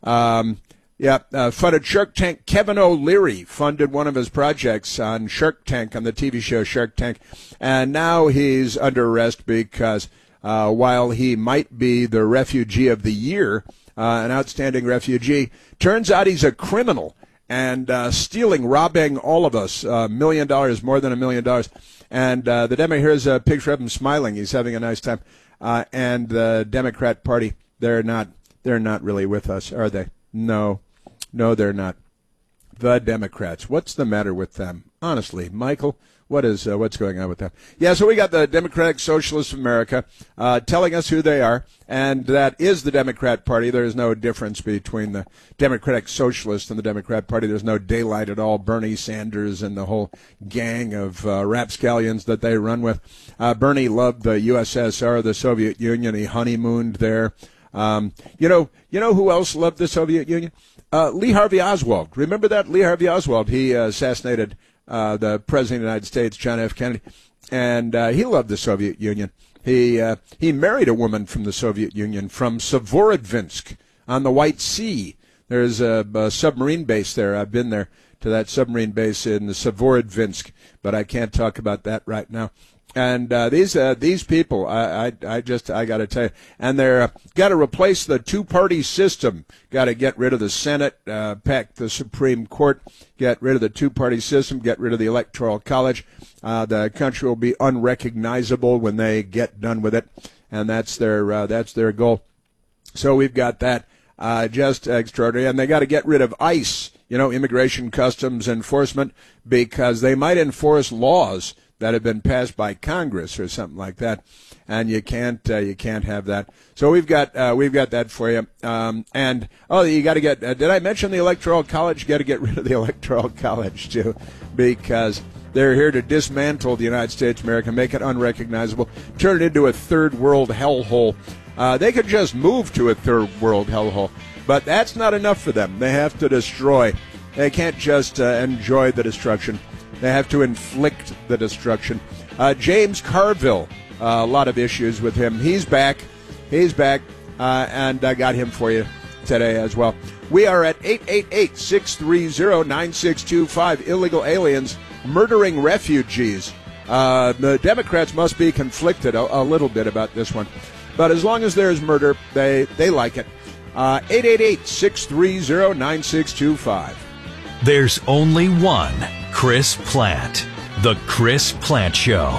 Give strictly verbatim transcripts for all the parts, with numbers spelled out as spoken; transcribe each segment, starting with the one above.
Um, yeah, uh, funded Shark Tank. Kevin O'Leary funded one of his projects on Shark Tank, on the T V show Shark Tank. And now he's under arrest because uh, while he might be the refugee of the year, uh, an outstanding refugee, turns out he's a criminal and uh, stealing, robbing all of us a uh, million dollars, more than a million dollars. And uh, the Demo, here's a picture of him smiling. He's having a nice time. Uh, and the Democrat Party, they're not, they're not really with us, are they? No, no, they're not. The Democrats, what's the matter with them? Honestly, Michael, what is uh, what's going on with them? Yeah, so we got the Democratic Socialists of America uh, telling us who they are, and that is the Democrat Party. There is no difference between the Democratic Socialists and the Democrat Party. There's no daylight at all. Bernie Sanders and the whole gang of uh, rapscallions that they run with. Uh, Bernie loved the U S S R, the Soviet Union. He honeymooned there. Um, you know, you know who else loved the Soviet Union? Uh, Lee Harvey Oswald. Remember that? Lee Harvey Oswald. He uh, assassinated uh, the President of the United States, John F. Kennedy, and uh, he loved the Soviet Union. He uh, he married a woman from the Soviet Union, from Severodvinsk on the White Sea. There's a, a submarine base there. I've been there to that submarine base in Severodvinsk, but I can't talk about that right now. And uh, these uh, these people, I, I I just I got to tell you, and they're uh, got to replace the two-party system. Got to get rid of the Senate, uh, pack the Supreme Court, get rid of the two-party system, get rid of the Electoral College. Uh, the country will be unrecognizable when they get done with it, and that's their uh, that's their goal. So we've got that, uh, just extraordinary, and they got to get rid of ICE, you know, Immigration Customs Enforcement, because they might enforce laws that have been passed by Congress or something like that, and you can't uh, you can't have that. So we've got uh, we've got that for you. Um, and oh, you got to get. Uh, did I mention the Electoral College? You got to get rid of the Electoral College too, because they're here to dismantle the United States of America, make it unrecognizable, turn it into a third world hellhole. Uh, they could just move to a third world hellhole, but that's not enough for them. They have to destroy. They can't just uh, enjoy the destruction. They have to inflict the destruction. Uh, James Carville, uh, a lot of issues with him. He's back. He's back, uh, and I got him for you today as well. We are at eight eight eight, six three zero, nine six two five, illegal aliens murdering refugees. Uh, the Democrats must be conflicted a, a little bit about this one. But as long as there's murder, they, they like it. Uh, eight eight eight, six three zero, nine six two five. There's only one Chris Plante. The Chris Plante Show.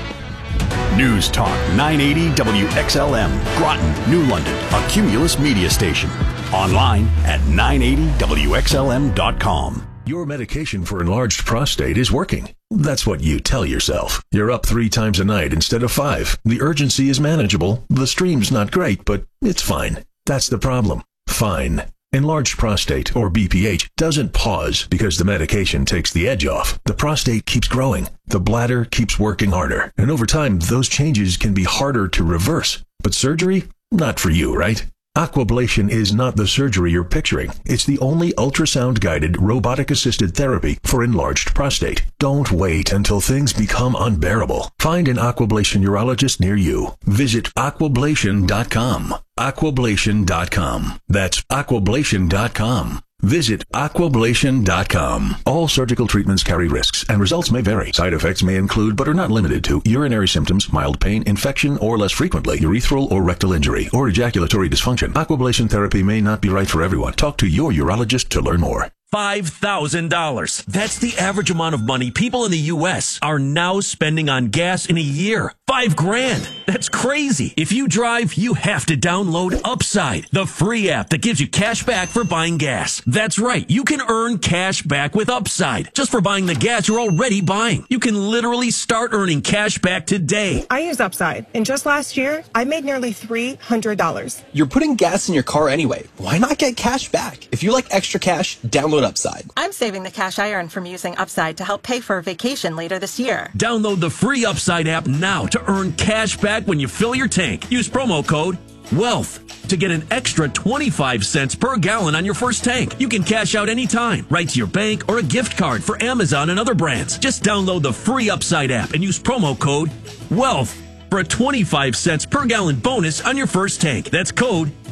News Talk nine eighty W X L M, Groton, New London, a Cumulus media station. Online at nine eighty W X L M dot com. Your medication for enlarged prostate is working. That's what you tell yourself. You're up three times a night instead of five. The urgency is manageable. The stream's not great, but it's fine. That's the problem. Fine. Enlarged prostate, or B P H, doesn't pause because the medication takes the edge off. The prostate keeps growing. The bladder keeps working harder. And over time, those changes can be harder to reverse. But surgery? Not for you, right? Aquablation is not the surgery you're picturing. It's the only ultrasound-guided, robotic-assisted therapy for enlarged prostate. Don't wait until things become unbearable. Find an Aquablation urologist near you. Visit aquablation dot com. aquablation dot com. That's aquablation dot com. Visit aquablation dot com. All surgical treatments carry risks, and results may vary. Side effects may include, but are not limited to, urinary symptoms, mild pain, infection, or less frequently, urethral or rectal injury, or ejaculatory dysfunction. Aquablation therapy may not be right for everyone. Talk to your urologist to learn more. five thousand dollars. That's the average amount of money people in the U S are now spending on gas in a year. Five grand. That's crazy. If you drive, you have to download Upside, the free app that gives you cash back for buying gas. That's right. You can earn cash back with Upside just for buying the gas you're already buying. You can literally start earning cash back today. I use Upside, and just last year, I made nearly three hundred dollars. You're putting gas in your car anyway. Why not get cash back? If you like extra cash, download Upside. I'm saving the cash I earn from using Upside to help pay for a vacation later this year. Download the free Upside app now to earn cash back when you fill your tank. Use promo code WEALTH to get an extra twenty-five cents per gallon on your first tank. You can cash out anytime, right to your bank or a gift card for Amazon and other brands. Just download the free Upside app and use promo code WEALTH for a twenty-five cents per gallon bonus on your first tank. That's code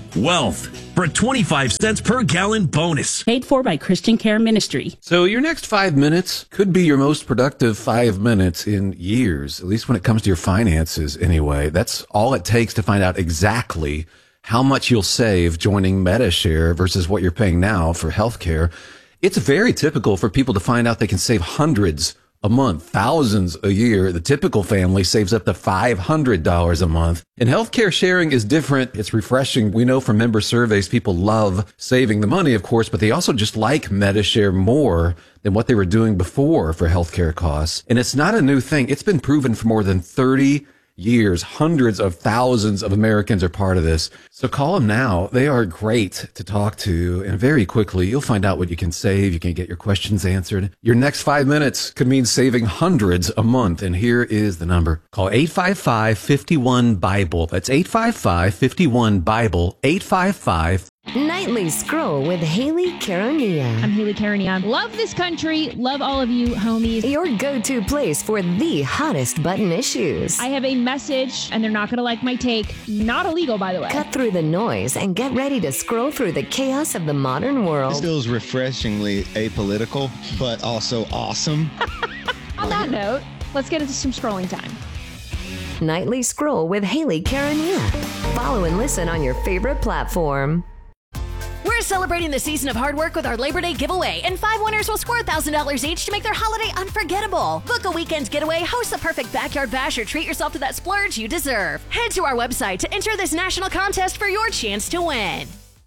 Wealth for a twenty-five cents per gallon bonus. Paid for by Christian Care Ministry. So your next five minutes could be your most productive five minutes in years, at least when it comes to your finances anyway. That's all it takes to find out exactly how much you'll save joining MediShare versus what you're paying now for healthcare. It's very typical for people to find out they can save hundreds a month, thousands a year. The typical family saves up to five hundred dollars a month. And healthcare sharing is different. It's refreshing. We know from member surveys, people love saving the money, of course, but they also just like MediShare more than what they were doing before for healthcare costs. And it's not a new thing. It's been proven for more than thirty years. Hundreds of thousands of Americans are part of this. So call them now. They are great to talk to. And very quickly, you'll find out what you can save. You can get your questions answered. Your next five minutes could mean saving hundreds a month. And here is the number. Call eight five five, five one, BIBLE. That's eight five five, five one, BIBLE. eight five five. Nightly Scroll with Haley Caronia. I'm Haley Caronia. Love this country. Love all of you, homies. Your go-to place for the hottest button issues. I have a message, and they're not going to like my take. Not illegal, by the way. Cut through the noise and get ready to scroll through the chaos of the modern world. This feels refreshingly apolitical, but also awesome. On that note, let's get into some scrolling time. Nightly Scroll with Haley Caronia. Follow and listen on your favorite platform. We're celebrating the season of hard work with our Labor Day giveaway, and five winners will score one thousand dollars each to make their holiday unforgettable. Book a weekend getaway, host the perfect backyard bash, or treat yourself to that splurge you deserve. Head to our website to enter this national contest for your chance to win.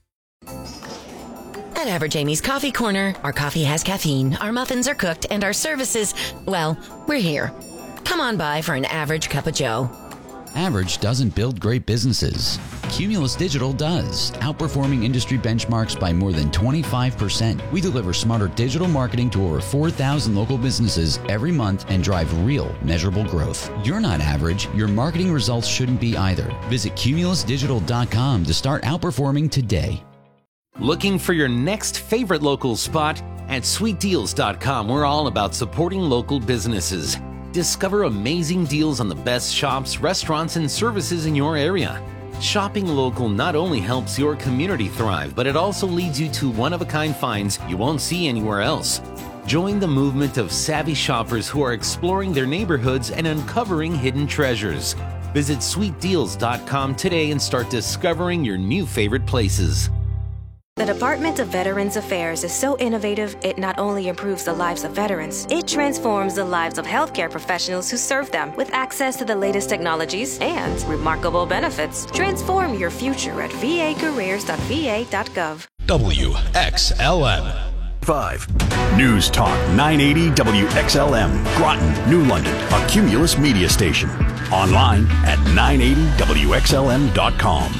At Average Amy's Coffee Corner, our coffee has caffeine, our muffins are cooked, and our services, well, we're here. Come on by for an average cup of joe. Average doesn't build great businesses. Cumulus Digital does, outperforming industry benchmarks by more than twenty-five percent. We deliver smarter digital marketing to over four thousand local businesses every month and drive real, measurable growth. You're not average. Your marketing results shouldn't be either. Visit cumulus digital dot com to start outperforming today. Looking for your next favorite local spot? At sweet deals dot com, we're all about supporting local businesses. Discover amazing deals on the best shops, restaurants, and services in your area. Shopping local not only helps your community thrive, but it also leads you to one-of-a-kind finds you won't see anywhere else. Join the movement of savvy shoppers who are exploring their neighborhoods and uncovering hidden treasures. Visit sweet deals dot com today and start discovering your new favorite places. The Department of Veterans Affairs is so innovative, it not only improves the lives of veterans, it transforms the lives of healthcare professionals who serve them with access to the latest technologies and remarkable benefits. Transform your future at v a careers dot v a dot gov. W X L M. five. News Talk nine eighty W X L M. Groton, New London, a Cumulus media station. Online at nine eighty W X L M dot com.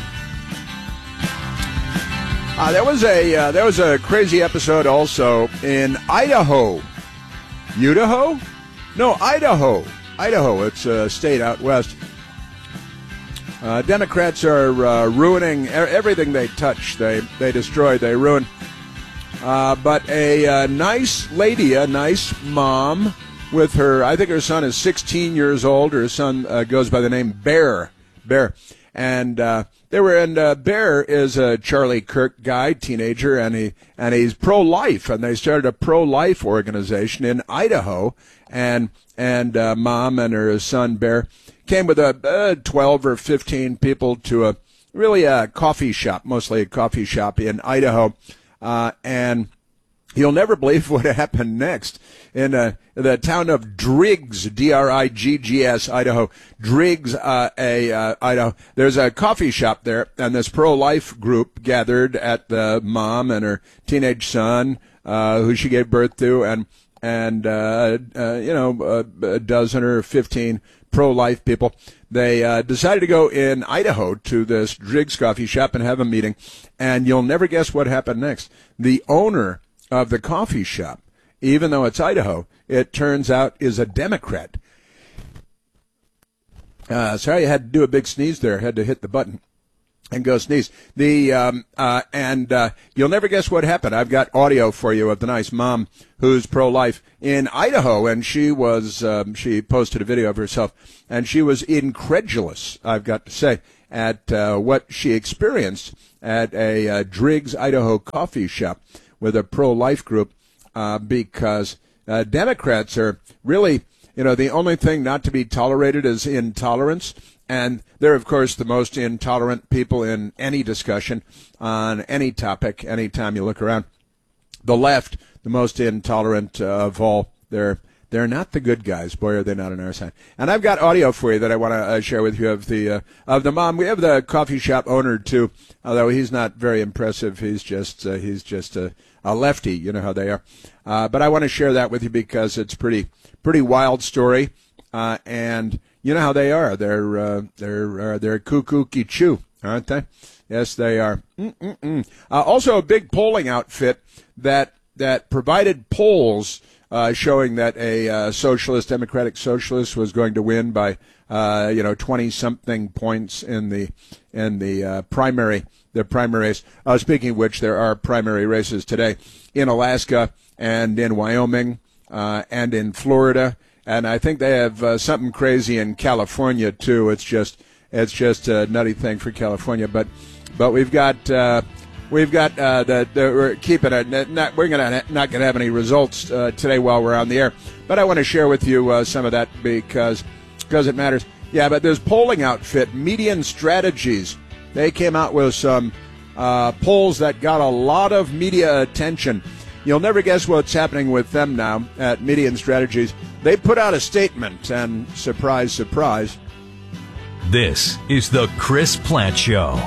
Uh, there was a uh, there was a crazy episode also in Idaho. Idaho? No, Idaho. Idaho. It's a state out west. Uh, Democrats are uh, ruining everything they touch. They they destroy. They ruin. Uh, but a uh, nice lady, a nice mom with her. I think her son is sixteen years old. Her son uh, goes by the name Bear. Bear. And uh, they were in. Uh, Bear is a Charlie Kirk guy, teenager, and he and he's pro-life. And they started a pro-life organization in Idaho. And and uh, mom and her son Bear came with a uh, twelve or fifteen people to a really a coffee shop, mostly a coffee shop in Idaho. Uh, and you'll never believe what happened next in uh, the town of Driggs, D R I G G S, Idaho. Driggs, uh, a uh, Idaho. There's a coffee shop there, and this pro-life group gathered at the mom and her teenage son, uh, who she gave birth to, and and uh, uh, you know a, a dozen or fifteen pro-life people. They uh, decided to go in Idaho to this Driggs coffee shop and have a meeting, and you'll never guess what happened next. The owner of the coffee shop, even though it's Idaho, it turns out is a Democrat. Uh, sorry, I had to do a big sneeze there. I had to hit the button and go sneeze. The um, uh, and uh, you'll never guess what happened. I've got audio for you of the nice mom who's pro-life in Idaho, and she was um, she posted a video of herself, and she was incredulous, I've got to say. at uh, what she experienced at a uh, Driggs, Idaho coffee shop with a pro-life group uh, because uh, Democrats are really, you know, the only thing not to be tolerated is intolerance. And they're, of course, the most intolerant people in any discussion on any topic, anytime you look around. The left, the most intolerant uh, of all. They're they're not the good guys. Boy, are they not on our side. And I've got audio for you that I want to uh, share with you of the uh, of the mom. We have the coffee shop owner too, although he's not very impressive. He's just uh, he's just a, a lefty. You know how they are. Uh, but I want to share that with you because it's pretty pretty wild story, uh, and you know how they are. They're uh, they're uh, they're cuckoo-key chew, aren't they? Yes, they are. Mm-mm-mm. Uh, also, a big polling outfit that that provided polls uh, showing that a uh, socialist, democratic socialist, was going to win by uh, you know twenty something points in the in the uh, primary the primary race. Uh, speaking of which, there are primary races today in Alaska and in Wyoming uh, and in Florida, and I think they have uh, something crazy in California too. It's just it's just a nutty thing for California, but. But we've got uh, we've got uh, the, the we're keeping it. Not, we're gonna not gonna have any results uh, today while we're on the air. But I want to share with you uh, some of that because because it matters. Yeah, but this polling outfit, Median Strategies, they came out with some uh, polls that got a lot of media attention. You'll never guess what's happening with them now at Median Strategies. They put out a statement, and surprise, surprise. This is the Chris Plant Show.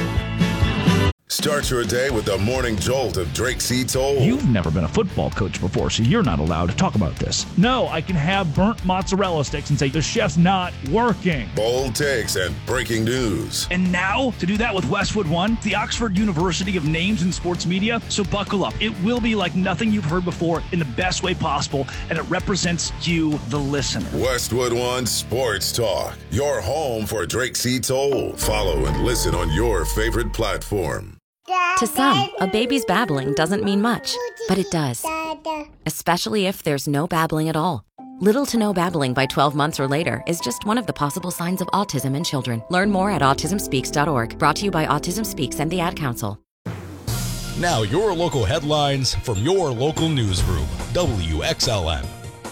Start your day with the morning jolt of Drake C. Toll. You've never been a football coach before, so you're not allowed to talk about this. No, I can have burnt mozzarella sticks and say, the chef's not working. Bold takes and breaking news. And now, to do that with Westwood One, the Oxford University of names in sports media, so buckle up. It will be like nothing you've heard before in the best way possible, and it represents you, the listener. Westwood One Sports Talk, your home for Drake C. Toll. Follow and listen on your favorite platform. To some, a baby's babbling doesn't mean much, but it does. Especially if there's no babbling at all. Little to no babbling by twelve months or later is just one of the possible signs of autism in children. Learn more at autism speaks dot org. Brought to you by Autism Speaks and the Ad Council. Now your local headlines from your local newsroom. W X L M.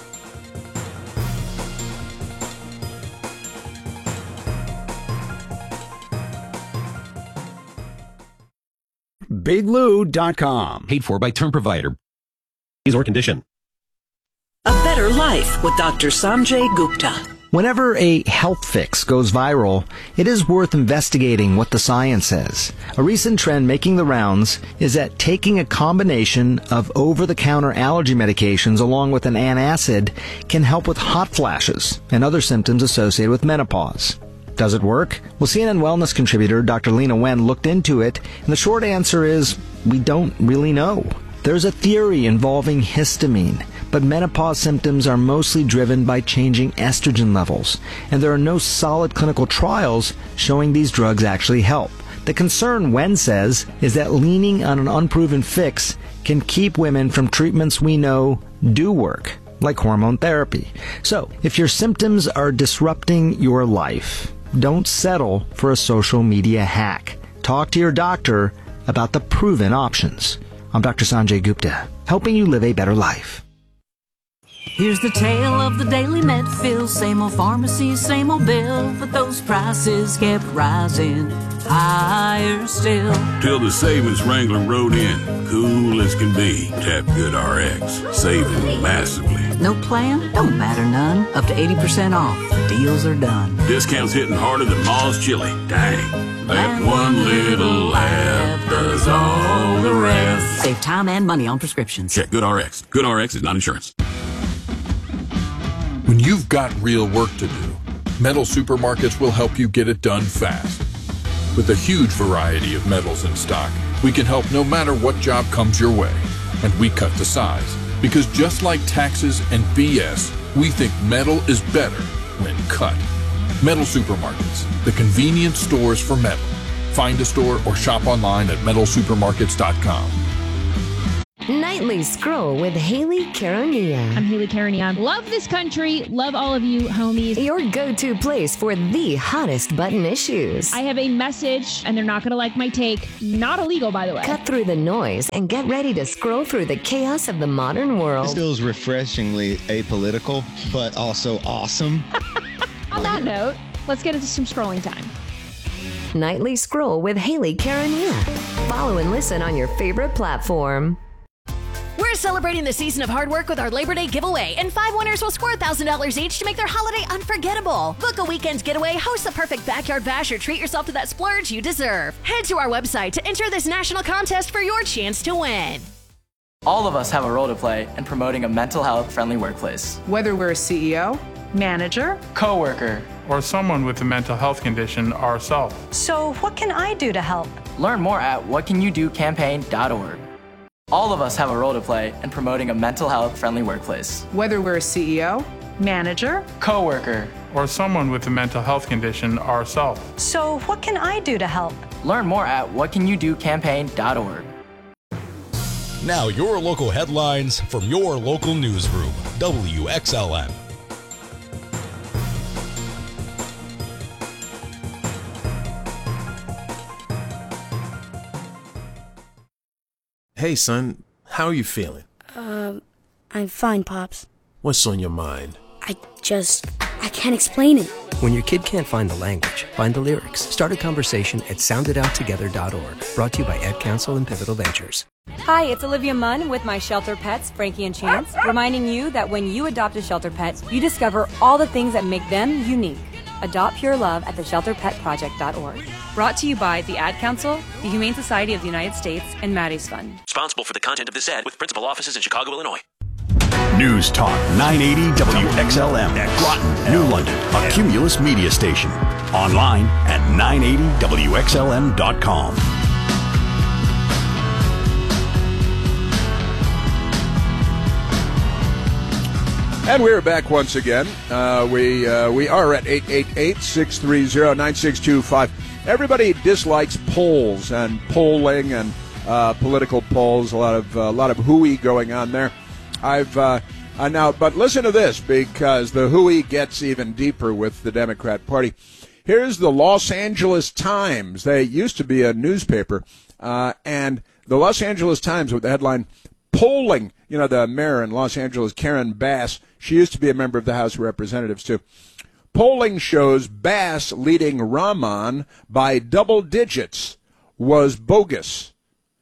big lou dot com. Paid for by Term Provider. Or condition. A Better Life with Doctor Sanjay Gupta. Whenever a health fix goes viral, it is worth investigating what the science says. A recent trend making the rounds is that taking a combination of over-the-counter allergy medications along with an antacid can help with hot flashes and other symptoms associated with menopause. Does it work? Well, C N N Wellness contributor Doctor Lena Wen looked into it, and the short answer is we don't really know. There's a theory involving histamine, but menopause symptoms are mostly driven by changing estrogen levels, and there are no solid clinical trials showing these drugs actually help. The concern, Wen says, is that leaning on an unproven fix can keep women from treatments we know do work, like hormone therapy. So, if your symptoms are disrupting your life, don't settle for a social media hack. Talk to your doctor about the proven options. I'm Doctor Sanjay Gupta, helping you live a better life. Here's the tale of the daily Medfield. Same old pharmacy, same old bill, but those prices kept rising higher still. Till the savings Wrangler rode in, cool as can be. Tap GoodRx, saving massively. No plan? Don't matter none. Up to eighty percent off. Deals are done. Discounts hitting harder than Ma's chili. Dang. That one little laugh does all the rest. Save time and money on prescriptions. Check GoodRx. GoodRx is not insurance. When you've got real work to do, Metal Supermarkets will help you get it done fast. With a huge variety of metals in stock, we can help no matter what job comes your way. And we cut the size. Because just like taxes and B S, we think metal is better when cut. Metal Supermarkets, the convenience stores for metal. Find a store or shop online at metal supermarkets dot com. Nightly Scroll with Haley Carania. I'm Haley Carania. Love this country. Love all of you, homies. Your go-to place for the hottest button issues. I have a message, and they're not going to like my take. Not illegal, by the way. Cut through the noise and get ready to scroll through the chaos of the modern world. This feels refreshingly apolitical, but also awesome. On that note, let's get into some scrolling time. Nightly Scroll with Haley Carania. Follow and listen on your favorite platform. We're celebrating the season of hard work with our Labor Day giveaway, and five winners will score one thousand dollars each to make their holiday unforgettable. Book a weekend getaway, host the perfect backyard bash, or treat yourself to that splurge you deserve. Head to our website to enter this national contest for your chance to win. All of us have a role to play in promoting a mental health friendly workplace. Whether we're a C E O, manager, coworker, or someone with a mental health condition ourselves. So what can I do to help? Learn more at what can you do campaign dot org. All of us have a role to play in promoting a mental health friendly workplace. Whether we're a C E O, manager, coworker, or someone with a mental health condition ourselves. So what can I do to help? Learn more at what can you do campaign dot org. Now your local headlines from your local newsroom, W X L M. Hey, son, how are you feeling? Um, I'm fine, Pops. What's on your mind? I just, I can't explain it. When your kid can't find the language, find the lyrics. Start a conversation at sound it out together dot org. Brought to you by Ed Council and Pivotal Ventures. Hi, it's Olivia Munn with my shelter pets, Frankie and Chance, reminding you that when you adopt a shelter pet, you discover all the things that make them unique. Adopt Pure Love at the shelter pet project dot org. Brought to you by the Ad Council, the Humane Society of the United States, and Maddie's Fund. Responsible for the content of this ad with principal offices in Chicago, Illinois. News Talk nine eighty W X L M, Groton, New London, a Cumulus media station. Online at nine eighty W X L M dot com. And we're back once again. Uh, we uh, we are at eight eight eight, six three zero, nine six two five. Everybody dislikes polls and polling and uh, political polls. A lot of a uh, lot of hooey going on there. I've uh, uh, now, but listen to this, because the hooey gets even deeper with the Democrat Party. Here's the Los Angeles Times. They used to be a newspaper, uh, and the Los Angeles Times with the headline, polling. You know, the mayor in Los Angeles, Karen Bass, she used to be a member of the House of Representatives, too. Polling shows Bass leading Rahman by double digits was bogus,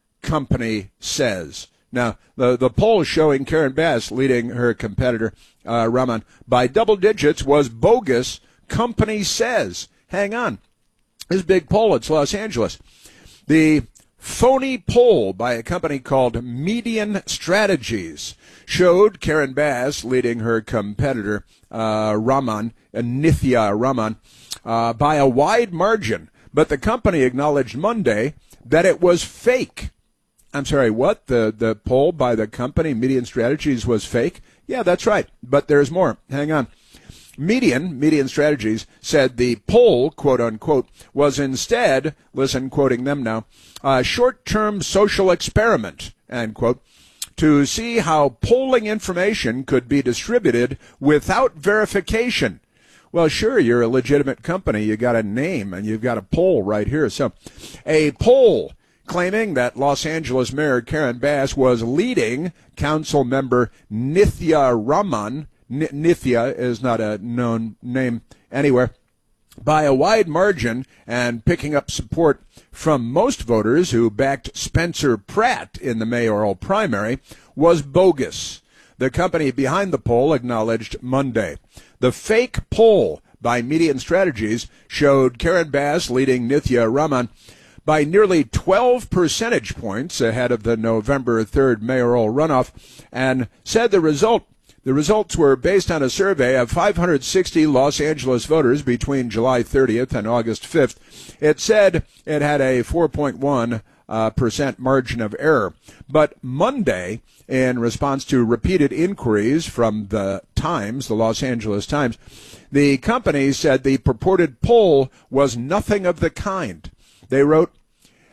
company says. Now, the, the poll showing Karen Bass leading her competitor, uh, Rahman, by double digits was bogus, company says. Hang on. This big poll, it's Los Angeles. The phony poll by a company called Median Strategies showed Karen Bass leading her competitor, uh, Rahman, uh, Nithya Rahman, uh, by a wide margin. But the company acknowledged Monday that it was fake. I'm sorry, what? The, the poll by the company, Median Strategies, was fake? Yeah, that's right. But there's more. Hang on. Median, Median Strategies, said the poll, quote unquote, was instead, listen, quoting them now, a short-term social experiment, end quote, to see how polling information could be distributed without verification. Well, sure, you're a legitimate company. You got a name and you've got a poll right here. So a poll claiming that Los Angeles Mayor Karen Bass was leading council member Nithya Rahman. N- Nithya is not a known name anywhere, by a wide margin, and picking up support from most voters who backed Spencer Pratt in the mayoral primary, was bogus. The company behind the poll acknowledged Monday. The fake poll by Median Strategies showed Karen Bass leading Nithya Rahman by nearly twelve percentage points ahead of the November third mayoral runoff, and said the result The results were based on a survey of five hundred sixty Los Angeles voters between July thirtieth and August fifth. It said it had a four point one uh, percent margin of error. But Monday, in response to repeated inquiries from the Times, the Los Angeles Times, the company said the purported poll was nothing of the kind. They wrote,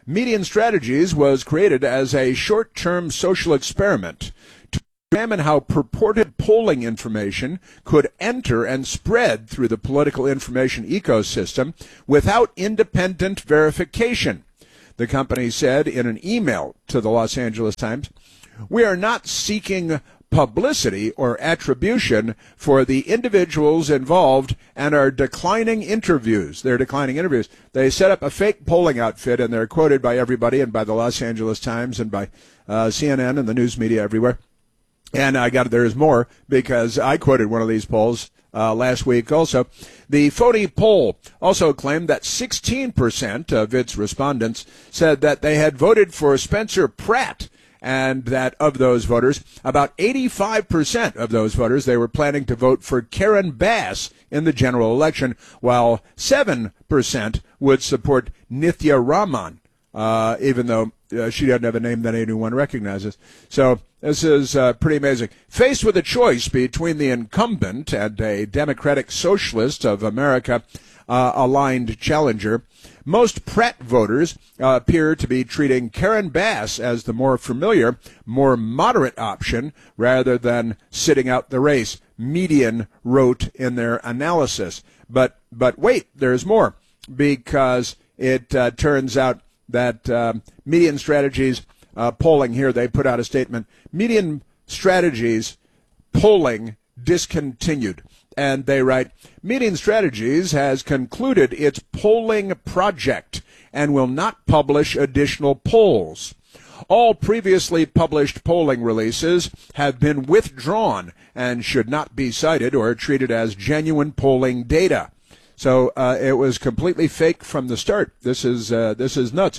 Median Strategies was created as a short-term social experiment to examine how purported polling information could enter and spread through the political information ecosystem without independent verification. The company said in an email to the Los Angeles Times, "We are not seeking publicity or attribution for the individuals involved and are declining interviews." They're declining interviews. They set up a fake polling outfit, and they're quoted by everybody and by the Los Angeles Times and by uh, C N N and the news media everywhere. And I got there's more because I quoted one of these polls uh, last week also. The phony poll also claimed that sixteen percent of its respondents said that they had voted for Spencer Pratt, and that of those voters, about eighty-five percent of those voters, they were planning to vote for Karen Bass in the general election, while seven percent would support Nithya Raman, uh, even though uh, she doesn't have a name that anyone recognizes. So this is uh, pretty amazing. Faced with a choice between the incumbent and a Democratic Socialist of America uh, aligned challenger, most Pratt voters uh, appear to be treating Karen Bass as the more familiar, more moderate option rather than sitting out the race, Median wrote in their analysis. But but wait, there's more, because it uh, turns out that uh, Median Strategies uh, polling here, they put out a statement, Median Strategies polling discontinued. And they write, Median Strategies has concluded its polling project and will not publish additional polls. All previously published polling releases have been withdrawn and should not be cited or treated as genuine polling data. So uh, it was completely fake from the start. This is uh, this is nuts.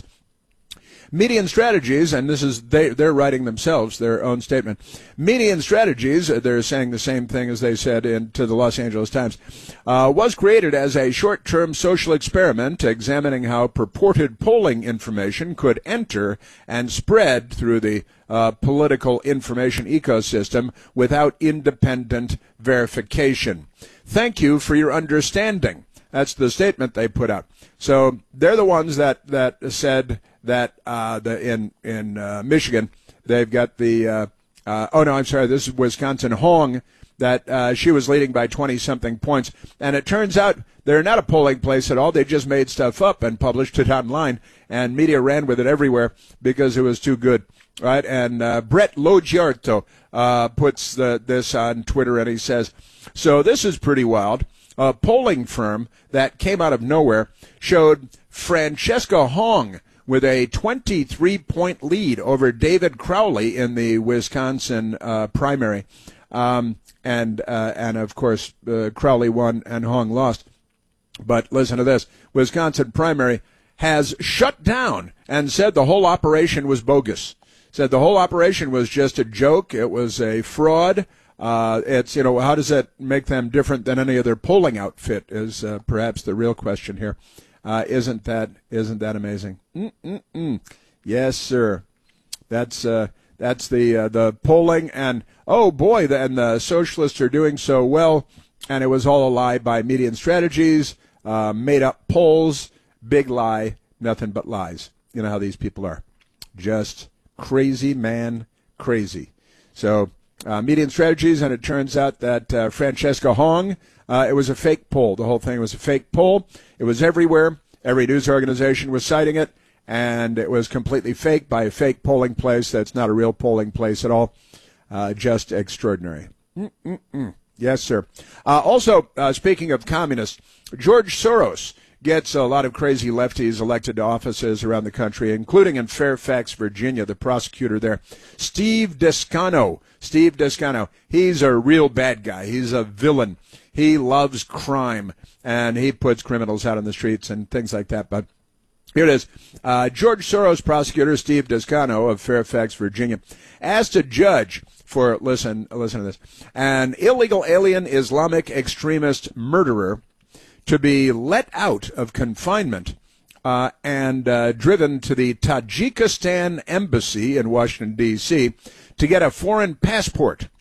Median Strategies, and this is they, they're writing themselves, their own statement. Median Strategies, they're saying the same thing as they said in, to the Los Angeles Times, uh, was created as a short-term social experiment examining how purported polling information could enter and spread through the uh, political information ecosystem without independent verification. Thank you for your understanding. That's the statement they put out. So they're the ones that, that said that uh, the, in in uh, Michigan, they've got the, uh, uh, oh, no, I'm sorry, this is Wisconsin, Hong, that uh, she was leading by twenty-something points. And it turns out they're not a polling place at all. They just made stuff up and published it online, and media ran with it everywhere because it was too good, right? And uh, Brett Logiarto uh, puts the, this on Twitter, and he says, so this is pretty wild. A polling firm that came out of nowhere showed Francesca Hong with a twenty-three point lead over David Crowley in the Wisconsin uh, primary. Um, and, uh, and of course, uh, Crowley won and Hong lost. But listen to this. Wisconsin primary has shut down and said the whole operation was bogus. Said the whole operation was just a joke. It was a fraud. Uh, it's, you know, how does that make them different than any other polling outfit is uh, perhaps the real question here. Uh, isn't that isn't that amazing? Mm-mm-mm. Yes, sir. That's uh, that's the uh, the polling, and oh boy, the, and the socialists are doing so well, and it was all a lie by Median Strategies, uh, made up polls, big lie, nothing but lies. You know how these people are, just crazy, man, crazy. So uh, Median Strategies, and it turns out that uh, Francesca Hong. Uh, it was a fake poll. The whole thing was a fake poll. It was everywhere. Every news organization was citing it, and it was completely fake by a fake polling place that's not a real polling place at all. Uh, just extraordinary. Mm-mm-mm. Yes, sir. Uh, also, uh, speaking of communists, George Soros gets a lot of crazy lefties elected to offices around the country, including in Fairfax, Virginia, the prosecutor there, Steve Descano. Steve Descano. He's a real bad guy. He's a villain. He loves crime, and he puts criminals out on the streets and things like that. But here it is. Uh, George Soros prosecutor Steve Descano of Fairfax, Virginia, asked a judge for, listen, listen to this, an illegal alien Islamic extremist murderer to be let out of confinement uh, and uh, driven to the Tajikistan embassy in Washington, D C to get a foreign passport.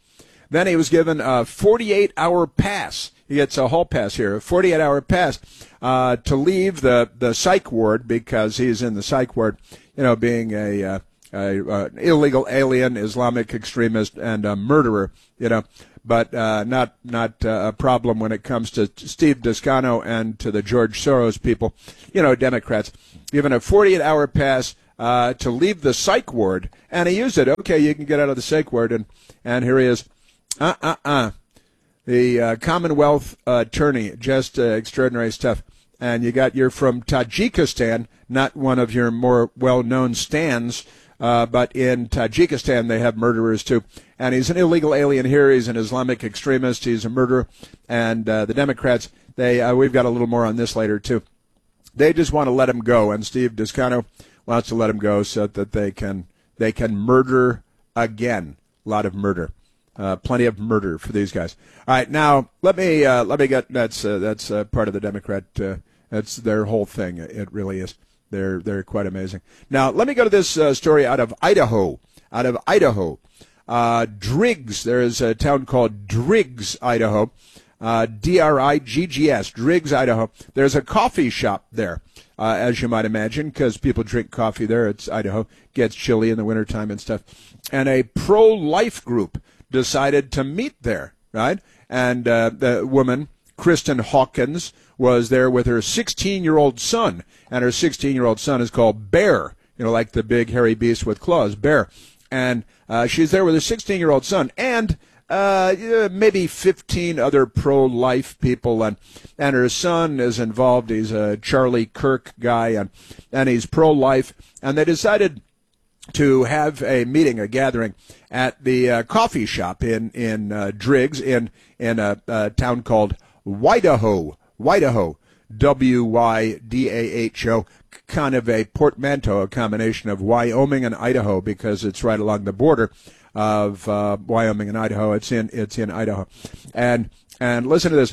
Then he was given a forty-eight hour pass. He gets a hall pass here, a forty-eight hour pass uh, to leave the, the psych ward because he's in the psych ward, you know, being a, uh, a uh, illegal alien, Islamic extremist, and a murderer, you know. But uh, not not uh, a problem when it comes to Steve Descano and to the George Soros people, you know, Democrats. Given a forty-eight hour pass uh, to leave the psych ward, and he used it. Okay, you can get out of the psych ward, and, and here he is. Uh-uh-uh. The uh, Commonwealth uh, attorney, just uh, extraordinary stuff. And you got, you're from Tajikistan, not one of your more well-known stands, uh, but in Tajikistan they have murderers too. And he's an illegal alien here. He's an Islamic extremist. He's a murderer. And uh, the Democrats, they uh, we've got a little more on this later too. They just want to let him go, and Steve Descano wants to let him go so that they can they can murder again. A lot of murder. Uh, plenty of murder for these guys. All right, now let me uh, let me get that's uh, that's uh, part of the Democrat. Uh, that's their whole thing. It really is. They're they're quite amazing. Now let me go to this uh, story out of Idaho. Out of Idaho, uh, Driggs. There is a town called Driggs, Idaho. Uh, D R I G G S, Driggs, Idaho. There's a coffee shop there, uh, as you might imagine, because people drink coffee there. It's Idaho. Gets chilly in the wintertime and stuff. And a pro-life group decided to meet there, right? And uh, the woman, Kristen Hawkins, was there with her sixteen-year-old son, and her sixteen-year-old son is called Bear, you know, like the big hairy beast with claws, Bear. And uh, she's there with her sixteen-year-old son and uh, maybe fifteen other pro-life people, and and her son is involved. He's a Charlie Kirk guy, and and he's pro-life, and they decided to have a meeting, a gathering at the uh, coffee shop in in uh, Driggs in in a, a town called Wydaho, Wydaho, W Y D A H O, kind of a portmanteau, a combination of Wyoming and Idaho because it's right along the border of uh, Wyoming and Idaho. It's in it's in Idaho, and and listen to this,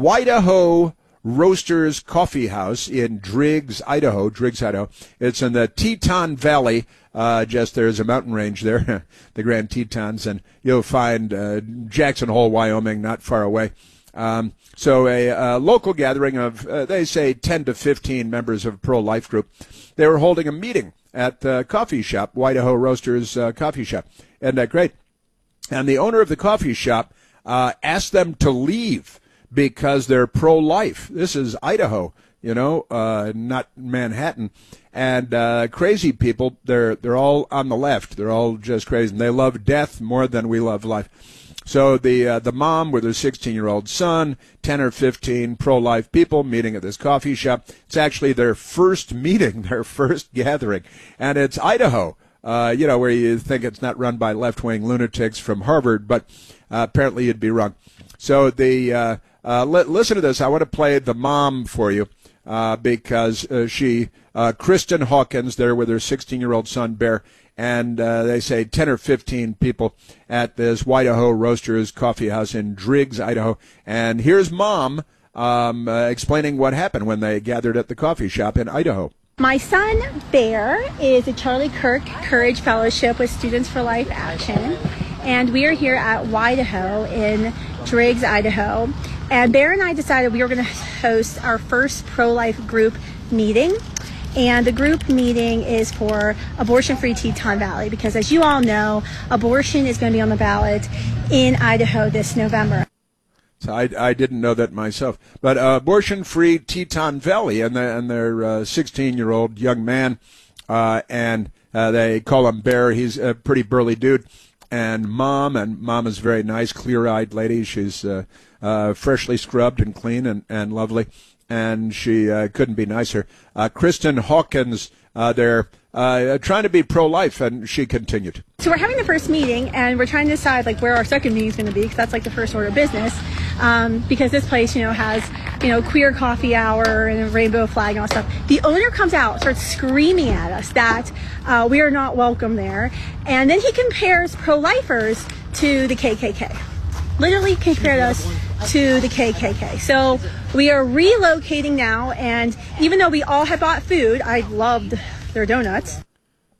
Wydaho Roasters Coffee House in Driggs, Idaho. Driggs, Idaho. It's in the Teton Valley. Uh, just there's a mountain range there, the Grand Tetons, and you'll find uh, Jackson Hole, Wyoming, not far away. Um, so a, a local gathering of, uh, they say, ten to fifteen members of a pro-life group. They were holding a meeting at the coffee shop, Wydaho Roasters uh, Coffee Shop. Isn't that great? And the owner of the coffee shop uh, asked them to leave because they're pro-life. This is Idaho, you know, uh, not Manhattan. And uh, crazy people, they're they're all on the left. They're all just crazy. And they love death more than we love life. So the uh, the mom with her sixteen-year-old son, ten or fifteen pro-life people meeting at this coffee shop. It's actually their first meeting, their first gathering. And it's Idaho, uh, you know, where you think it's not run by left-wing lunatics from Harvard, but uh, apparently you'd be wrong. So the uh, uh, li- listen to this. I want to play the mom for you. Uh, because uh, she, uh, Kristen Hawkins, there with her sixteen-year-old son, Bear, and uh, they say ten or fifteen people at this Wydaho Roasters Coffee House in Driggs, Idaho. And here's Mom um, uh, explaining what happened when they gathered at the coffee shop in Idaho. My son, Bear, is a Charlie Kirk Courage Fellowship with Students for Life Action, and we are here at Wydaho in Driggs, Idaho. And Bear and I decided we were going to host our first pro-life group meeting. And the group meeting is for abortion-free Teton Valley because, as you all know, abortion is going to be on the ballot in Idaho this November. So I, I didn't know that myself. But uh, abortion-free Teton Valley, and, the, and their uh, sixteen-year-old young man, uh, and uh, they call him Bear. He's a pretty burly dude. And Mom, and Mom is a very nice, clear-eyed lady. She's uh, uh, freshly scrubbed and clean and, and lovely, and she uh, couldn't be nicer. Uh, Kristen Hawkins, uh, they're uh, trying to be pro-life, and she continued. So we're having the first meeting, and we're trying to decide like where our second meeting is going to be, because that's like the first order of business. Um, because this place, you know, has you know queer coffee hour and a rainbow flag and all that stuff. The owner comes out, starts screaming at us that uh, we are not welcome there, and then he compares pro-lifers to the K K K. Literally compared us to the K K K. So we are relocating now, and even though we all had bought food, I loved their donuts.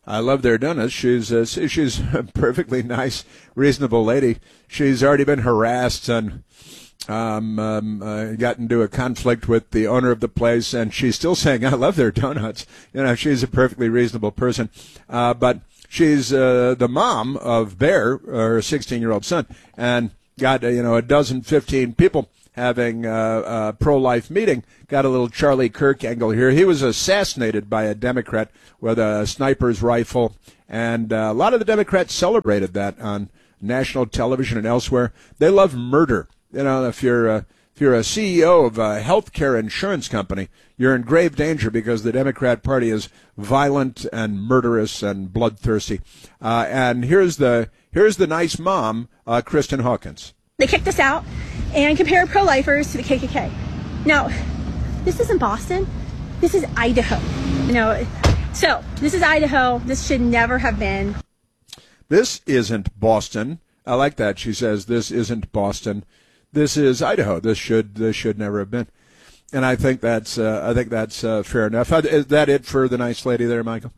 I love their donuts. She's uh, she's a perfectly nice, reasonable lady. She's already been harassed and um, um, uh, got into a conflict with the owner of the place, and she's still saying, I love their donuts. You know, she's a perfectly reasonable person. Uh, but she's uh, the mom of Bear, her sixteen-year-old son, and got, uh, you know, a dozen, fifteen people having uh, a pro-life meeting. Got a little Charlie Kirk angle here. He was assassinated by a Democrat with a sniper's rifle, and uh, a lot of the Democrats celebrated that on national television and elsewhere. They love murder. You know, if you're a, if you're a C E O of a healthcare insurance company, you're in grave danger because the Democrat Party is violent and murderous and bloodthirsty. Uh, and here's the here's the nice mom, uh, Kristen Hawkins. They kicked us out and compared pro-lifers to the K K K. Now, this isn't Boston. This is Idaho. You know, so this is Idaho. This should never have been. This isn't Boston. I like that. She says this isn't Boston. This is Idaho. This should this should never have been. And I think that's uh, I think that's uh, fair enough. Is that it for the nice lady there, Michael?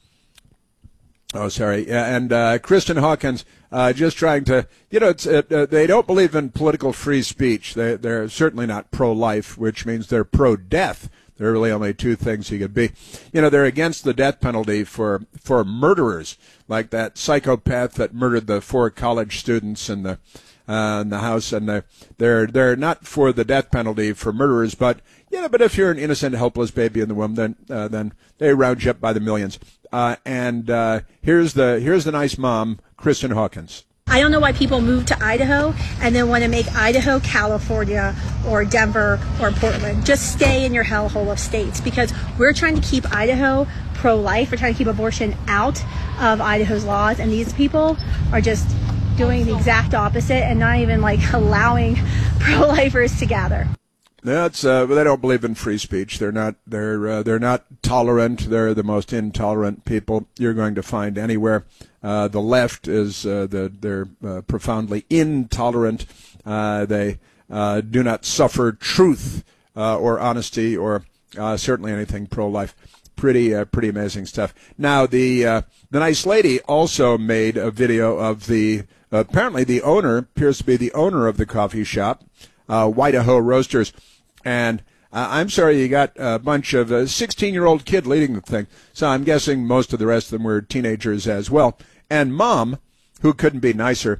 Oh, sorry. Yeah, and uh, Kristen Hawkins, uh, just trying to, you know, it's, uh, they don't believe in political free speech. They, they're certainly not pro-life, which means they're pro-death. There are really only two things you could be. You know, they're against the death penalty for, for murderers, like that psychopath that murdered the four college students in the uh, in the house. And they're, they're they're not for the death penalty for murderers, but you know, but if you're an innocent, helpless baby in the womb, then uh, then they round you up by the millions. Uh, and uh, here's the here's the nice mom, Kristen Hawkins. I don't know why people move to Idaho and then want to make Idaho, California, or Denver, or Portland. Just stay in your hellhole of states, because we're trying to keep Idaho pro-life. We're trying to keep abortion out of Idaho's laws, and these people are just doing the exact opposite and not even like allowing pro-lifers to gather. That's uh, they don't believe in free speech. They're not. They're uh, they're not tolerant. They're the most intolerant people you're going to find anywhere. Uh, the left is uh, the they're uh, profoundly intolerant. Uh, they uh, do not suffer truth uh, or honesty or uh, certainly anything pro-life. Pretty uh, pretty amazing stuff. Now the uh, the nice lady also made a video of the uh, apparently the owner appears to be the owner of the coffee shop, uh, Idaho Roasters. And uh, I'm sorry you got a bunch of a sixteen-year-old kid leading the thing, so I'm guessing most of the rest of them were teenagers as well. And Mom, who couldn't be nicer,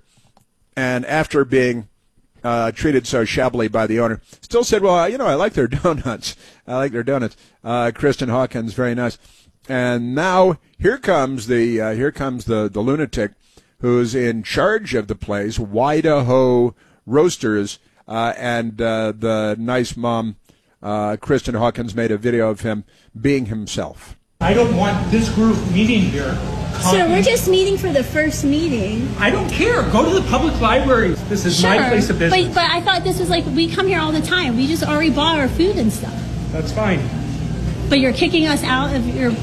and after being uh, treated so shabbily by the owner, still said, well, you know, I like their donuts. I like their donuts. Uh, Kristen Hawkins, very nice. And now here comes the uh, here comes the, the lunatic who's in charge of the place, Idaho Roasters. Uh, and uh, the nice mom, uh, Kristen Hawkins, made a video of him being himself. I don't want this group meeting here. Sir, we're just meeting for the first meeting. I don't care. Go to the public library. This is sure, my place of business. But, but I thought this was like, we come here all the time. We just already bought our food and stuff. That's fine. But you're kicking us out of your...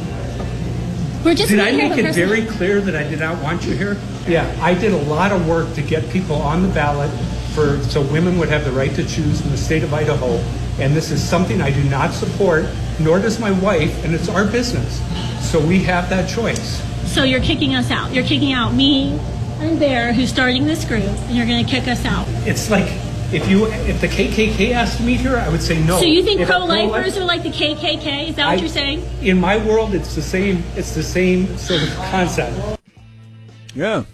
We're just did I here make it very clear that I did not want you here? Yeah, I did a lot of work to get people on the ballot for so women would have the right to choose in the state of Idaho. And this is something I do not support, nor does my wife, and it's our business. So we have that choice. So you're kicking us out. You're kicking out me and Bear, who's starting this group, and you're going to kick us out. It's like if you if the K K K asked to meet here, I would say no. So you think if pro-lifers are like the K K K? Is that what I, you're saying? In my world, it's the same. It's the same sort of concept. Yeah.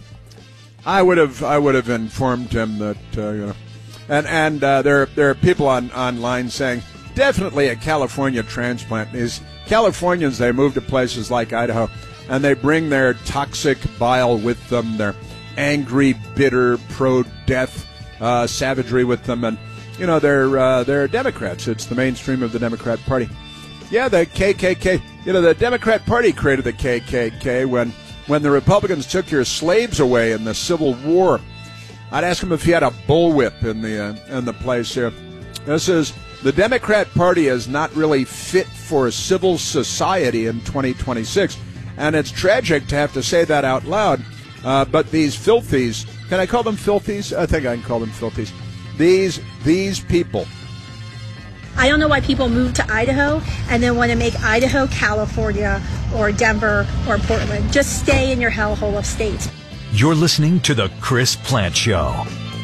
I would have I would have informed him that uh, you know, and and uh, there there are people on online saying definitely a California transplant. Is Californians, they move to places like Idaho, and they bring their toxic bile with them, their angry, bitter, pro-death uh, savagery with them, and you know they're uh, they're Democrats. It's the mainstream of the Democrat Party. Yeah, the K K K. You know, the Democrat Party created the K K K when. When the Republicans took your slaves away in the Civil War. I'd ask him if he had a bullwhip in the uh, in the place here. This is the Democrat Party is not really fit for civil society in twenty twenty-six, and it's tragic to have to say that out loud. Uh, but these filthies, can I call them filthies? I think I can call them filthies. These these people I don't know why people move to Idaho and then want to make Idaho, California, or Denver, or Portland. Just stay in your hellhole of states. You're listening to The Chris Plant Show.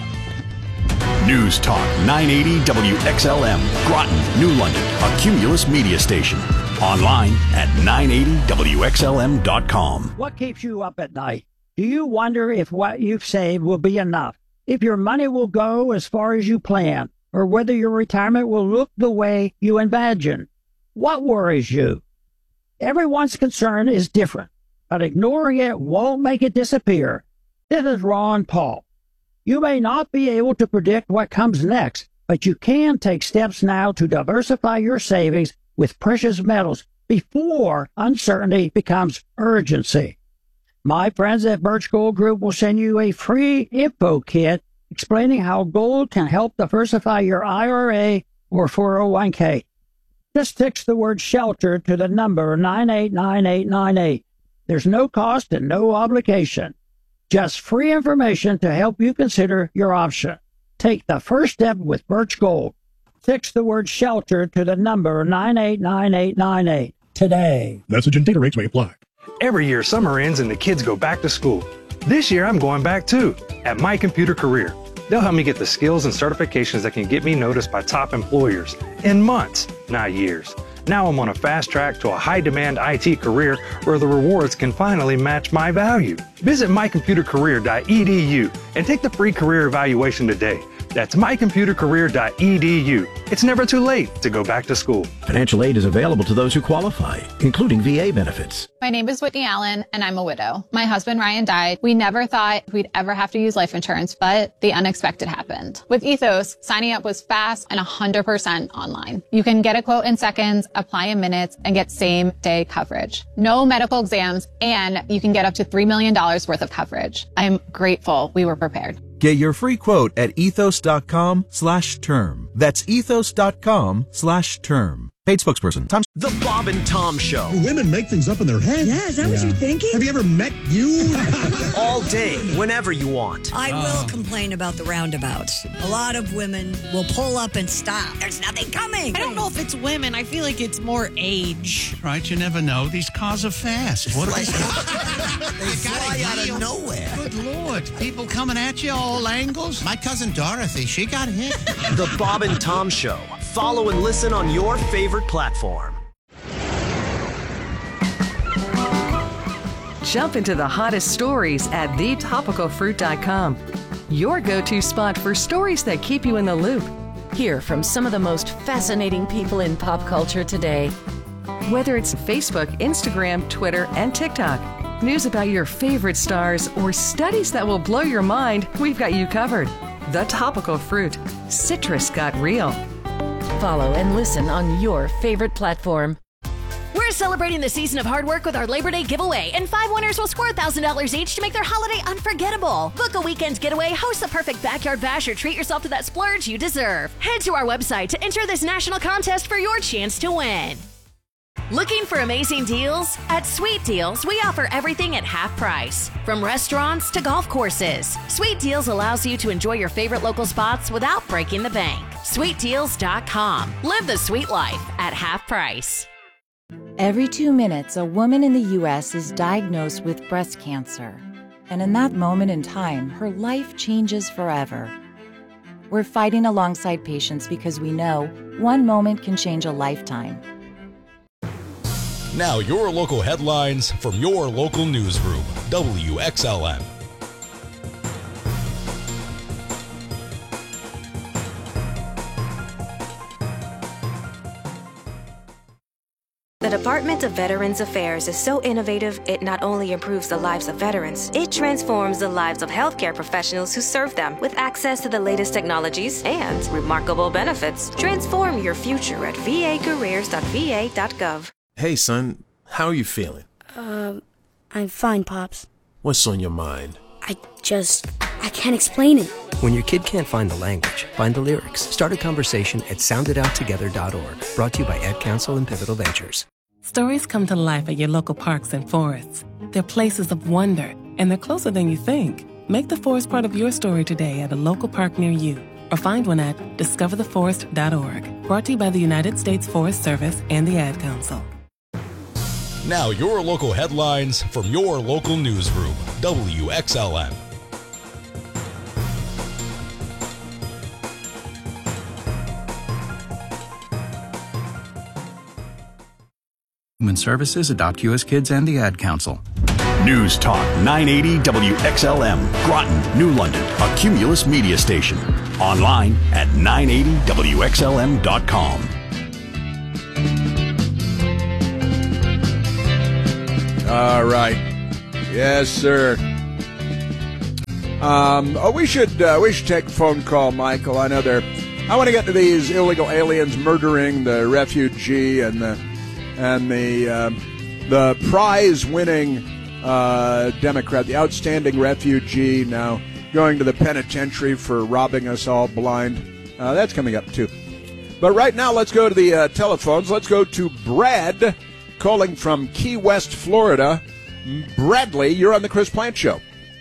News Talk nine eighty W X L M, Groton, New London, a Cumulus media station. Online at nine eighty W X L M dot com. What keeps you up at night? Do you wonder if what you've saved will be enough? If your money will go as far as you plan? Or whether your retirement will look the way you imagine? What worries you? Everyone's concern is different, but ignoring it won't make it disappear. This is Ron Paul. You may not be able to predict what comes next, but you can take steps now to diversify your savings with precious metals before uncertainty becomes urgency. My friends at Birch Gold Group will send you a free info kit explaining how gold can help diversify your I R A or four oh one k. Just text the word SHELTER to the number nine eight nine eight nine eight. There's no cost and no obligation. Just free information to help you consider your option. Take the first step with Birch Gold. Text the word SHELTER to the number nine eight nine eight nine eight today. Message and data rates may apply. Every year, summer ends and the kids go back to school. This year, I'm going back too, at My Computer Career. They'll help me get the skills and certifications that can get me noticed by top employers in months, not years. Now I'm on a fast track to a high-demand I T career where the rewards can finally match my value. Visit my computer career dot e d u and take the free career evaluation today. That's my computer career dot e d u. It's never too late to go back to school. Financial aid is available to those who qualify, including V A benefits. My name is Whitney Allen, and I'm a widow. My husband, Ryan, died. We never thought we'd ever have to use life insurance, but the unexpected happened. With Ethos, signing up was fast and one hundred percent online. You can get a quote in seconds, apply in minutes, and get same-day coverage. No medical exams, and you can get up to three million dollars worth of coverage. I'm grateful we were prepared. Get your free quote at ethos.com slash term. That's ethos.com slash term. Paid spokesperson. Tom. The Bob and Tom Show. Women make things up in their head. Yeah, is that yeah. what you're thinking? Have you ever met you? All day, whenever you want. I will oh. complain about the roundabouts. A lot of women will pull up and stop. There's nothing coming. I don't know if it's women. I feel like it's more age. Right, you never know. These cars are fast. What are they? They fly out of nowhere. Good Lord. People coming at you all angles. My cousin Dorothy, she got hit. The Bob and Tom Show. Follow and listen on your favorite platform. Jump into the hottest stories at the topical fruit dot com. Your go-to spot for stories that keep you in the loop. Hear from some of the most fascinating people in pop culture today. Whether it's Facebook, Instagram, Twitter, and TikTok, news about your favorite stars, or studies that will blow your mind, we've got you covered. The Topical Fruit. Citrus got real. Follow and listen on your favorite platform. We're celebrating the season of hard work with our Labor Day giveaway, and five winners will score one thousand dollars each to make their holiday unforgettable. Book a weekend getaway, host the perfect backyard bash, or treat yourself to that splurge you deserve. Head to our website to enter this national contest for your chance to win. Looking for amazing deals? At Sweet Deals, we offer everything at half price. From restaurants to golf courses, Sweet Deals allows you to enjoy your favorite local spots without breaking the bank. sweet deals dot com. Live the sweet life at half price. Every two minutes, a woman in the U S is diagnosed with breast cancer. And in that moment in time, her life changes forever. We're fighting alongside patients because we know one moment can change a lifetime. Now your local headlines from your local newsroom, W X L M. The Department of Veterans Affairs is so innovative, it not only improves the lives of veterans, it transforms the lives of healthcare professionals who serve them with access to the latest technologies and remarkable benefits. Transform your future at v a careers dot v a dot gov. Hey, son, how are you feeling? Um, I'm fine, Pops. What's on your mind? I just, I can't explain it. When your kid can't find the language, find the lyrics. Start a conversation at sound it out together dot org. Brought to you by Ed Council and Pivotal Ventures. Stories come to life at your local parks and forests. They're places of wonder, and they're closer than you think. Make the forest part of your story today at a local park near you. or find one at discover the forest dot org. Brought to you by the United States Forest Service and the Ad Council. Now your local headlines from your local newsroom, W X L M. Human Services, Adopt U S Kids, and the Ad Council. News Talk nine eighty W X L M, Groton, New London, a Cumulus media station. Online at nine eighty W X L M dot com. All right. Yes, sir. Um, oh, we should uh, we should take a phone call, Michael. I know they're. I want to get to these illegal aliens murdering the refugee and the and the uh, the prize-winning uh, Democrat, the outstanding refugee, now going to the penitentiary for robbing us all blind. Uh, that's coming up too. But right now, let's go to the uh, telephones. Let's go to Brad, calling from Key West, Florida. Bradley, you're on the Chris Plant Show.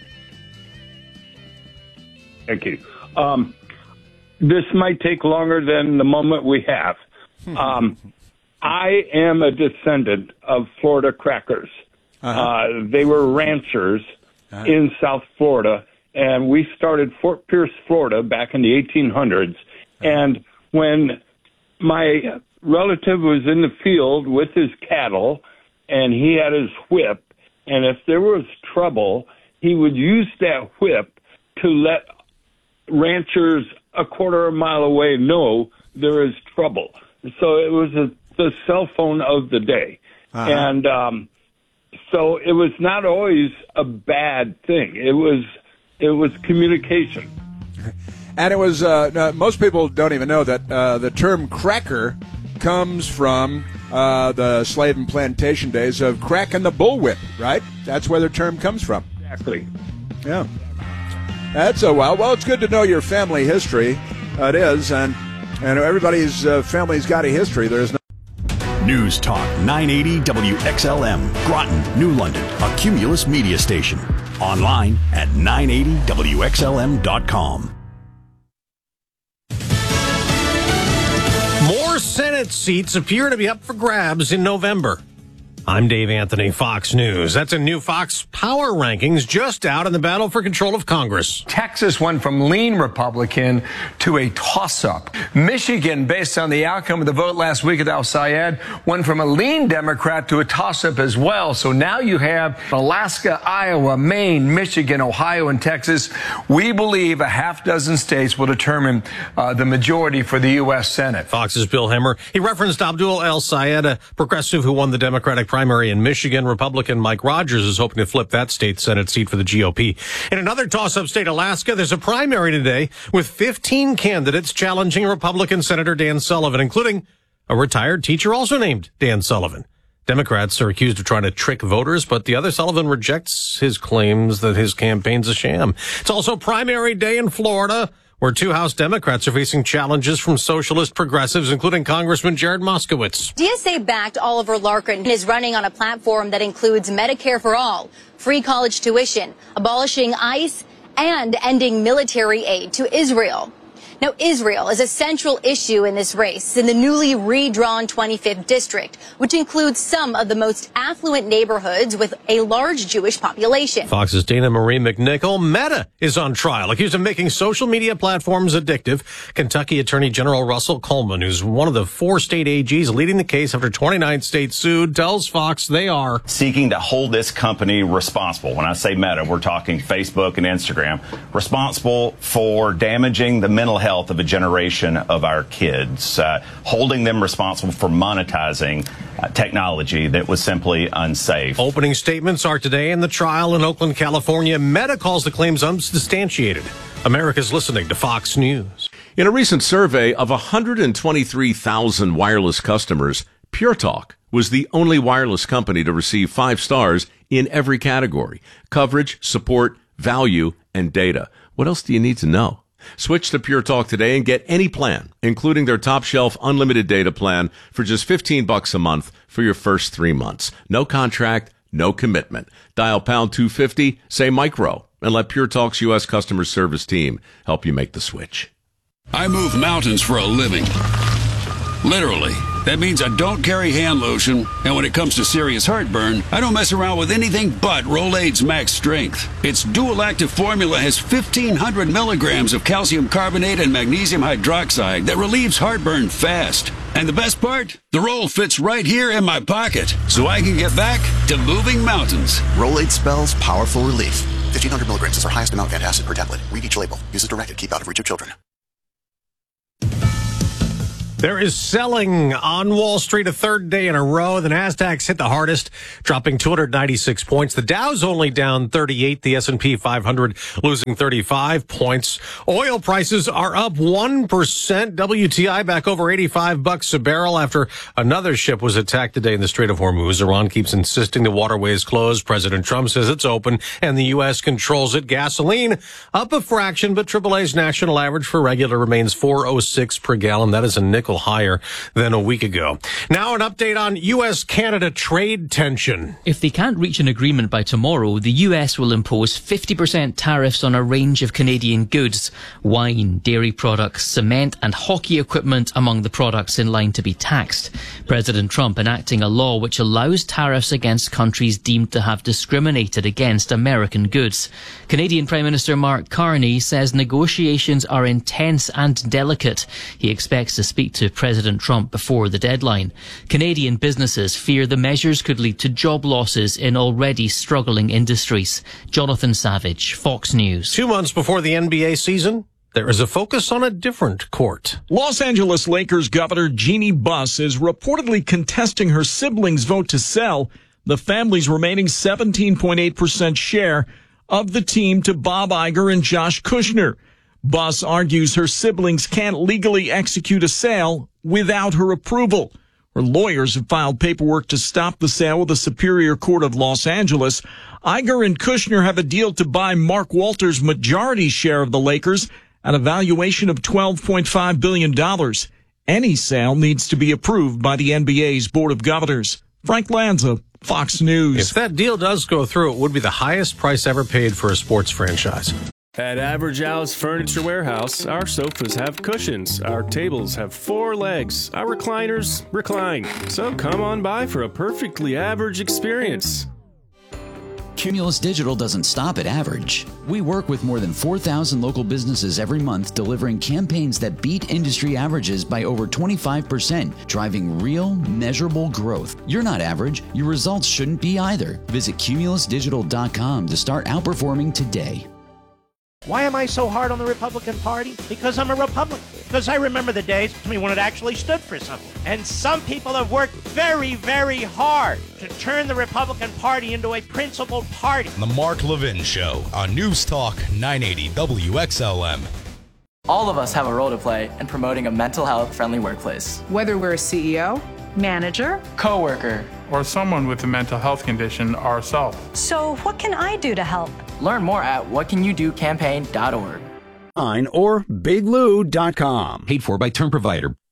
Thank you. Um, this might take longer than the moment we have. Um, I am a descendant of Florida crackers. Uh-huh. Uh, they were ranchers uh-huh. in South Florida, and we started Fort Pierce, Florida back in the eighteen hundreds. Uh-huh. And when my relative was in the field with his cattle, and he had his whip, and if there was trouble, he would use that whip to let ranchers a quarter of a mile away know there is trouble. So it was a, the cell phone of the day. Uh-huh. And um, so it was not always a bad thing. It was it was communication. And it was, uh, most people don't even know that uh, the term cracker comes from uh, the slave and plantation days of cracking the bullwhip, right? That's where the term comes from. Exactly. Yeah. That's a well. Well, it's good to know your family history. Uh, it is, and and everybody's uh, family's got a history. There's no. News Talk nine eighty W X L M, Groton, New London, a Cumulus media station. Online at nine eighty W X L M dot com. More Senate seats appear to be up for grabs in November. I'm Dave Anthony, Fox News. That's a new Fox Power Rankings just out in the battle for control of Congress. Texas went from lean Republican to a toss-up. Michigan, based on the outcome of the vote last week at Al Sayed, went from a lean Democrat to a toss-up as well. So now you have Alaska, Iowa, Maine, Michigan, Ohio, and Texas. We believe a half dozen states will determine uh, the majority for the U S Senate. Fox's Bill Hemmer. He referenced Abdul El Sayed, a progressive who won the Democratic primary in Michigan. Republican Mike Rogers is hoping to flip that state Senate seat for the G O P. In another toss-up state, Alaska, there's a primary today with fifteen candidates challenging Republican Senator Dan Sullivan, including a retired teacher also named Dan Sullivan. Democrats are accused of trying to trick voters, but the other Sullivan rejects his claims that his campaign's a sham. It's also primary day in Florida, where two House Democrats are facing challenges from socialist progressives, including Congressman Jared Moskowitz. D S A-backed Oliver Larkin is running on a platform that includes Medicare for all, free college tuition, abolishing ICE, and ending military aid to Israel. Now, Israel is a central issue in this race in the newly redrawn twenty-fifth district, which includes some of the most affluent neighborhoods with a large Jewish population. Fox's Dana Marie McNichol. Meta is on trial, accused of making social media platforms addictive. Kentucky Attorney General Russell Coleman, who's one of the four state A Gs leading the case after twenty-nine states sued, tells Fox they are seeking to hold this company responsible. When I say Meta, we're talking Facebook and Instagram, responsible for damaging the mental health of a generation of our kids, uh, holding them responsible for monetizing uh, technology that was simply unsafe. Opening statements are today in the trial in Oakland, California. Meta calls the claims unsubstantiated. America's listening to Fox News. In a recent survey of one hundred twenty-three thousand wireless customers, Pure Talk was the only wireless company to receive five stars in every category: coverage, support, value, and data. What else do you need to know? Switch to Pure Talk today and get any plan, including their top shelf unlimited data plan, for just fifteen bucks a month for your first three months. No contract, no commitment. Dial pound two fifty, say micro, and let Pure Talk's U S customer service team help you make the switch. I move mountains for a living. Literally. That means I don't carry hand lotion, and when it comes to serious heartburn, I don't mess around with anything but Rolaids Max Strength. Its dual-active formula has fifteen hundred milligrams of calcium carbonate and magnesium hydroxide that relieves heartburn fast. And the best part? The roll fits right here in my pocket, so I can get back to moving mountains. Rolaids spells powerful relief. fifteen hundred milligrams is our highest amount of antacid per tablet. Read each label. Use as directed. Keep out of reach of children. There is selling on Wall Street a third day in a row. The Nasdaq's hit the hardest, dropping two hundred ninety-six points. The Dow's only down thirty-eight. The S and P five hundred losing thirty-five points. Oil prices are up one percent. W T I back over eighty-five bucks a barrel after another ship was attacked today in the Strait of Hormuz. Iran keeps insisting the waterway is closed. President Trump says it's open and the U S controls it. Gasoline up a fraction, but triple A's national average for regular remains four oh six per gallon. That is a nickel higher than a week ago. Now an update on U S Canada trade tension. If they can't reach an agreement by tomorrow, the U S will impose fifty percent tariffs on a range of Canadian goods. Wine, dairy products, cement and hockey equipment among the products in line to be taxed. President Trump enacting a law which allows tariffs against countries deemed to have discriminated against American goods. Canadian Prime Minister Mark Carney says negotiations are intense and delicate. He expects to speak to President Trump before the deadline. Canadian businesses fear the measures could lead to job losses in already struggling industries. Jonathan Savage, Fox News. Two months before the N B A season, there is a focus on a different court. Los Angeles Lakers Governor Jeannie Buss is reportedly contesting her siblings' vote to sell the family's remaining seventeen point eight percent share of the team to Bob Iger and Josh Kushner. Buss argues her siblings can't legally execute a sale without her approval. Her lawyers have filed paperwork to stop the sale with the Superior Court of Los Angeles. Iger and Kushner have a deal to buy Mark Walters' majority share of the Lakers at a valuation of twelve point five billion dollars. Any sale needs to be approved by the N B A's Board of Governors. Frank Lanza, Fox News. If that deal does go through, it would be the highest price ever paid for a sports franchise. At Average Al's Furniture Warehouse, our sofas have cushions, our tables have four legs, our recliners recline. So come on by for a perfectly average experience. Cumulus Digital doesn't stop at average. We work with more than four thousand local businesses every month, delivering campaigns that beat industry averages by over twenty-five percent, driving real, measurable growth. You're not average. Your results shouldn't be either. Visit cumulus digital dot com to start outperforming today. Why am I so hard on the Republican Party? Because I'm a Republican. Because I remember the days when it actually stood for something. And some people have worked very, very hard to turn the Republican Party into a principled party. The Mark Levin Show on News Talk nine eighty W X L M. All of us have a role to play in promoting a mental health friendly workplace. Whether we're a C E O, manager, coworker, or someone with a mental health condition ourselves. So what can I do to help? Learn more at what can you do campaign dot org. Or big lou dot com. Paid for by Term Provider.